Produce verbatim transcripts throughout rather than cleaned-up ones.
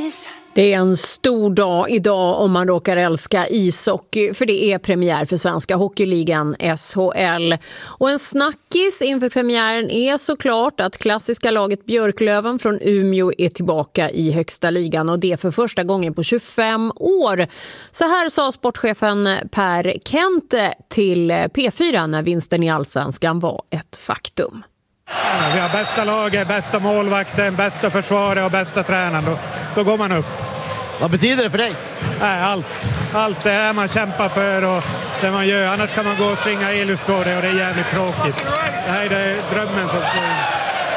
Det är en stor dag idag om man råkar älska ishockey, för det är premiär för svenska hockeyligan S H L. Och en snackis inför premiären är såklart att klassiska laget Björklöven från Umeå är tillbaka i högsta ligan, och det för första gången på tjugofem år. Så här sa sportchefen Per Kente till P fyra när vinsten i Allsvenskan var ett faktum. Ja, vi har bästa laget, bästa målvakten, bästa försvaret och bästa tränaren. Då, då går man upp. Vad betyder det för dig? Nej, allt. Allt det är man kämpar för och det man gör. Annars kan man gå och springa elus på det och det är jävligt tråkigt. Det här är det drömmen som står in.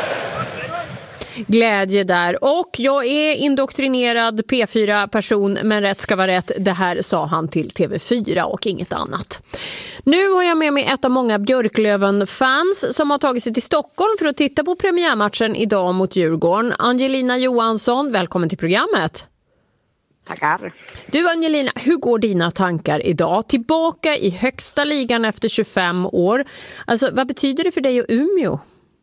Glädje där. Och jag är indoktrinerad P fyra-person, men rätt ska vara rätt. Det här sa han till T V fyra och inget annat. Nu har jag med mig ett av många Björklöven-fans som har tagit sig till Stockholm för att titta på premiärmatchen idag mot Djurgården. Angelina Johansson, välkommen till programmet. Tackar. Du Angelina, hur går dina tankar idag? Tillbaka i högsta ligan efter tjugofem år. Alltså, vad betyder det för dig och Umeå?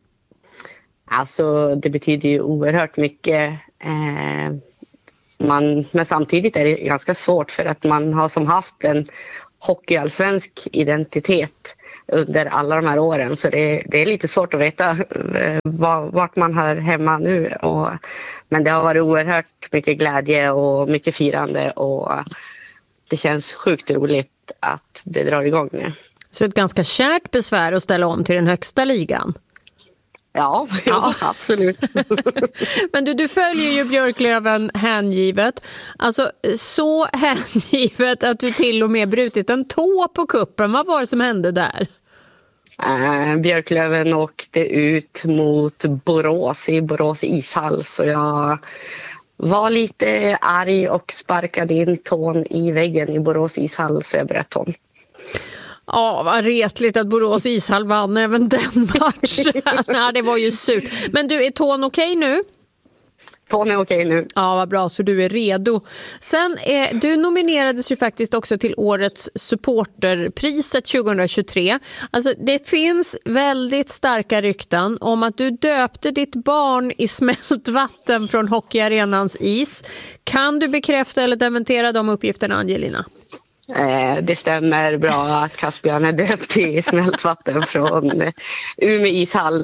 Alltså det betyder ju oerhört mycket. Eh, man, men samtidigt är det ganska svårt för att man har som haft en hockeyallsvensk identitet under alla de här åren. Så det, det är lite svårt att veta eh, vart man hör hemma nu. Och, men det har varit oerhört mycket glädje och mycket firande och det känns sjukt roligt att det drar igång nu. Så ett ganska kärt besvär att ställa om till den högsta ligan? Ja, ja, absolut. Men du, du följer ju Björklöven hängivet. Alltså så hängivet att du till och med brutit en tå på kuppen. Vad var det som hände där? Uh, Björklöven åkte ut mot Borås i Borås ishall, så jag var lite arg och sparkade in tån i väggen i Borås ishall, så jag bröt tån. Ja, vad retligt att Borås ishall vann även den matchen. Nej, det var ju surt. Men du, är tån okej nu? Tån är okej nu. Ja, vad bra, så du är redo. Sen, eh, du nominerades ju faktiskt också till årets supporterpriset tjugohundratjugotre. Alltså, det finns väldigt starka rykten om att du döpte ditt barn i smält vatten från hockeyarenans is. Kan du bekräfta eller dementera de uppgifterna, Angelina? Eh, det stämmer bra att Caspian är döpt i smält vatten från eh, Umeå ishall.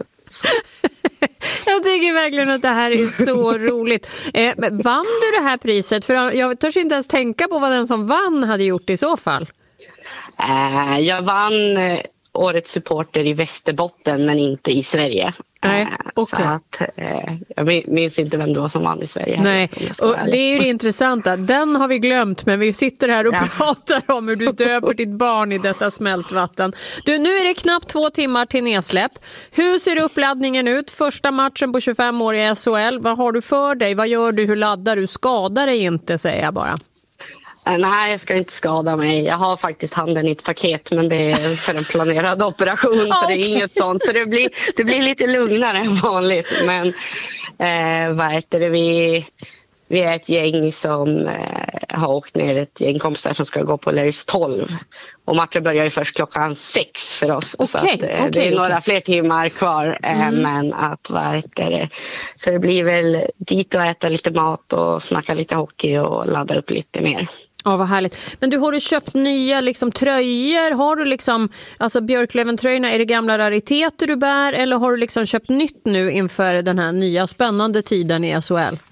Jag tycker verkligen att det här är så roligt. Eh, vann du det här priset? För jag törs inte ens tänka på vad den som vann hade gjort i så fall. Eh, jag vann eh, årets supporter i Västerbotten, men inte i Sverige. Nej, okay. Så att, eh, jag minns inte vem det var som vann i Sverige. Nej, och det är ju det intressanta. Den har vi glömt, men vi sitter här och ja. pratar om hur du döper ditt barn i detta smältvatten. Du, nu är det knappt två timmar till nedsläpp. Hur ser uppladdningen ut? Första matchen på tjugofem år i S H L. Vad har du för dig? Vad gör du? Hur laddar du? Skadar dig inte, säger jag bara. Nej, jag ska inte skada mig. Jag har faktiskt handen i ett paket, men det är för en planerad operation, så det är inget sånt. Så det blir, det blir lite lugnare än vanligt. Men eh, vad heter det? Vi, vi är ett gäng som eh, har åkt ner, ett gäng kompisar som ska gå på Larrys tolv. Och matchen börjar ju först klockan sex för oss. Okay, så att, eh, okay, det är några okay. fler timmar kvar. Eh, mm. Men att, vad heter det? Så det blir väl dit och äta lite mat och snacka lite hockey och ladda upp lite mer. Ja, vad härligt. Men du, har du köpt nya liksom tröjor? Har du liksom, alltså Björklöven-tröjorna, är det gamla rariteter du bär? Eller har du liksom köpt nytt nu inför den här nya spännande tiden i S H L?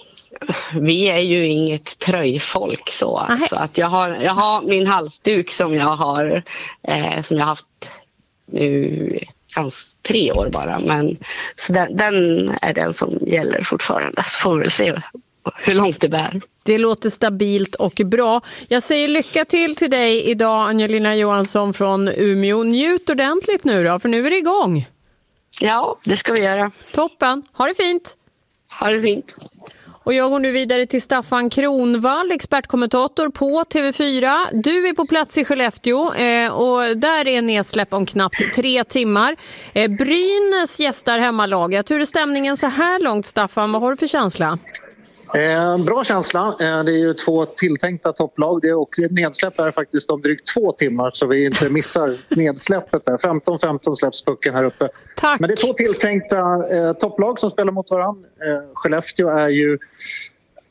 Vi är ju inget tröjfolk så. så att jag, har, jag har min halsduk som jag har eh, som jag haft nu ganska tre år bara. Men så den, den är den som gäller fortfarande. Så får vi väl se hur långt det bär. Det låter stabilt och bra. Jag säger lycka till till dig idag, Angelina Johansson från Umeå. Njut ordentligt nu då, för nu är det igång. Ja, det ska vi göra. Toppen. Ha det fint. Ha det fint. Och jag går nu vidare till Staffan Kronvall, expertkommentator på T V fyra. Du är på plats i Skellefteå eh, och där är nedsläpp om knappt tre timmar. Eh, Brynäs gästar hemmalaget. Hur är stämningen så här långt, Staffan? Vad har du för känsla? Eh, bra känsla. Eh, det är ju två tilltänkta topplag det, och nedsläpp är faktiskt om drygt två timmar så vi inte missar nedsläppet där. femton femton släpps pucken här uppe. Tack. Men det är två tilltänkta eh, topplag som spelar mot varandra. Eh, Skellefteå är ju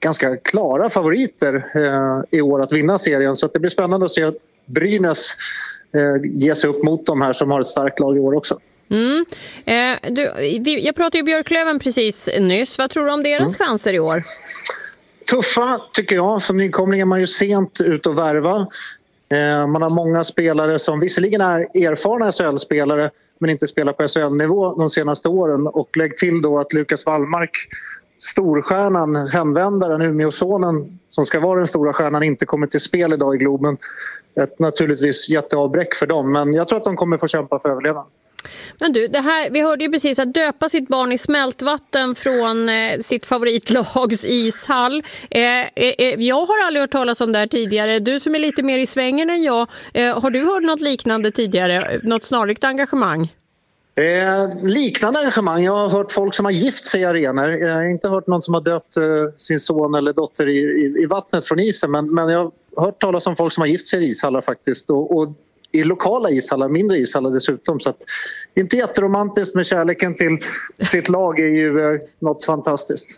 ganska klara favoriter eh, i år att vinna serien. Så att det blir spännande att se att Brynäs eh, ger sig upp mot de här som har ett starkt lag i år också. Mm. Eh, du, vi, jag pratade ju Björklöven precis nyss. Vad tror du om deras mm. chanser i år? Tuffa tycker jag. Som nykomling är man ju sent ut och värva. Eh, man har många spelare som visserligen är erfarna S H L-spelare men inte spelar på S H L-nivå de senaste åren. Och lägg till då att Lukas Wallmark, storstjärnan, hemvändaren, Umeåsonen som ska vara den stora stjärnan, inte kommer till spel idag i Globen. Ett naturligtvis jätteavbräck för dem, men jag tror att de kommer få kämpa för överlevnad. Men du, det här, vi hörde ju precis att döpa sitt barn i smältvatten från eh, sitt favoritlags ishall. Eh, eh, jag har aldrig hört talas om det här tidigare. Du som är lite mer i svängen än jag, eh, har du hört något liknande tidigare? Något snarlikt engagemang? Eh, liknande engagemang. Jag har hört folk som har gift sig i arenor. Jag har inte hört någon som har döpt eh, sin son eller dotter i, i, i vattnet från isen. Men, men jag har hört talas om folk som har gift sig i ishallar faktiskt. Och, och i lokala ishallar, mindre ishallar dessutom. Så att, inte jätteromantiskt, med kärleken till sitt lag är ju eh, något fantastiskt.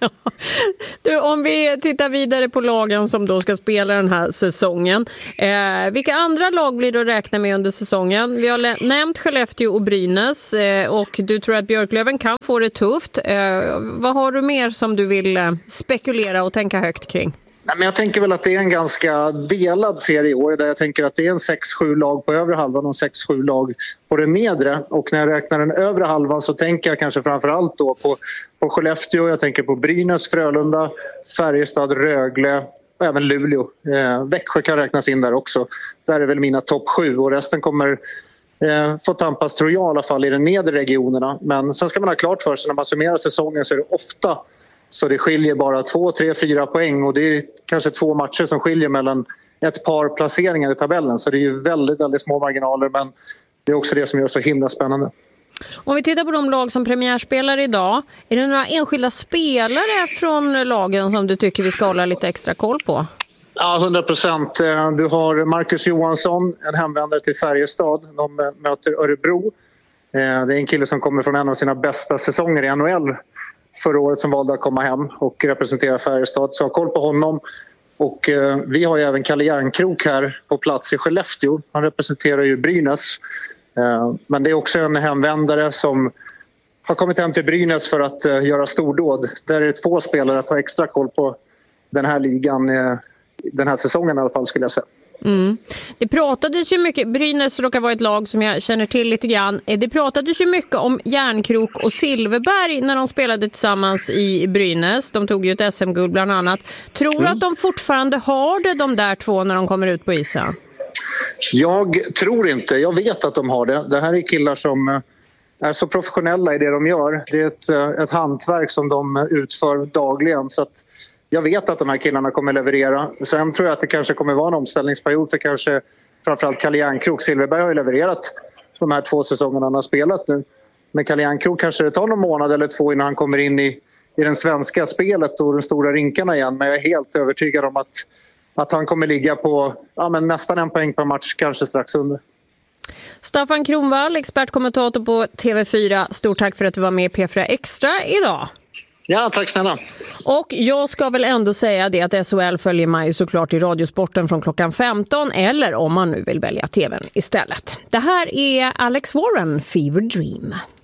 Du, om vi tittar vidare på lagen som då ska spela den här säsongen. Eh, vilka andra lag blir det att räkna med under säsongen? Vi har lä- nämnt Skellefteå och Brynäs eh, och du tror att Björklöven kan få det tufft. Eh, vad har du mer som du vill eh, spekulera och tänka högt kring? Nej, men jag tänker väl att det är en ganska delad serie i år, där jag tänker att det är en sex sju lag på övre halvan och sex sju lag på den nedre. Och när jag räknar den övre halvan så tänker jag kanske framförallt då på, på Skellefteå, jag tänker på Brynäs, Frölunda, Färjestad, Rögle och även Luleå. Eh, Växjö kan räknas in där också. Där är väl mina topp sju och resten kommer eh, få tampas, tror jag i alla fall, i de nedre regionerna. Men sen ska man ha klart för sig, när man summerar säsongen så är det ofta så det skiljer bara två, tre, fyra poäng och det är kanske två matcher som skiljer mellan ett par placeringar i tabellen. Så det är ju väldigt, väldigt små marginaler, men det är också det som gör så himla spännande. Om vi tittar på de lag som premiärspelar idag, är det några enskilda spelare från lagen som du tycker vi ska hålla lite extra koll på? Ja, hundra procent. Du har Marcus Johansson, en hemvändare till Färjestad. De möter Örebro. Det är en kille som kommer från en av sina bästa säsonger i N H L förra året, som valde att komma hem och representera Färjestad. Så jag har koll på honom. Och eh, vi har ju även Kalle Järnkrok här på plats i Skellefteå. Han representerar ju Brynäs. Eh, men det är också en hemvändare som har kommit hem till Brynäs för att eh, göra stordåd. Där är det två spelare att ha extra koll på den här ligan, eh, den här säsongen i alla fall, skulle jag säga. Mm. Det pratades ju mycket, Brynäs råkar vara ett lag som jag känner till lite grann. Det pratades ju mycket om Järnkrok och Silverberg när de spelade tillsammans i Brynäs. De tog ju ett S M-guld bland annat. Tror du mm. att de fortfarande har det, de där två, när de kommer ut på isen? Jag tror inte. Jag vet att de har det. Det här är killar som är så professionella i det de gör. Det är ett, ett hantverk som de utför dagligen, så att jag vet att de här killarna kommer leverera. Sen tror jag att det kanske kommer vara en omställningsperiod för kanske framförallt Kalle Järnkrok. Silverberg har ju levererat de här två säsongerna han har spelat nu. Men Kalle Järnkrok kanske det tar någon månad eller två innan han kommer in i, i den svenska spelet och de stora rinkarna igen. Men jag är helt övertygad om att, att han kommer ligga på ja, men nästan en poäng per match, kanske strax under. Staffan Kronvall, expertkommentator på T V fyra. Stort tack för att du var med i P fyra Extra idag. Ja, tack snälla. Och jag ska väl ändå säga det att S H L följer man ju såklart i Radiosporten från klockan femton, eller om man nu vill välja tvn istället. Det här är Alex Warren, Fever Dream.